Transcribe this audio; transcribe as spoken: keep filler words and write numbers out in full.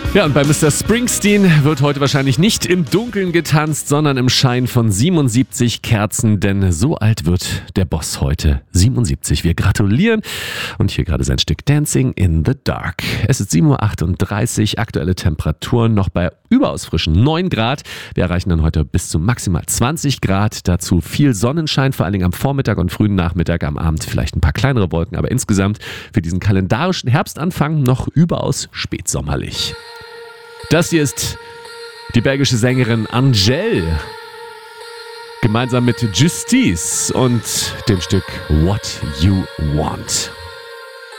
Ja, und bei Mister Springsteen wird heute wahrscheinlich nicht im Dunkeln getanzt, sondern im Schein von siebenundsiebzig Kerzen, denn so alt wird der Boss heute. siebenundsiebzig. Wir gratulieren. Und hier gerade sein Stück Dancing in the Dark. Es ist sieben Uhr achtunddreißig, aktuelle Temperaturen noch bei überaus frischen neun Grad. Wir erreichen dann heute bis zu maximal zwanzig Grad. Dazu viel Sonnenschein, vor allen Dingen am Vormittag und frühen Nachmittag, am Abend vielleicht ein paar kleinere Wolken, aber insgesamt für diesen kalendarischen Herbstanfang noch überaus spätsommerlich. Das hier ist die belgische Sängerin Angèle, gemeinsam mit Justice und dem Stück What You Want.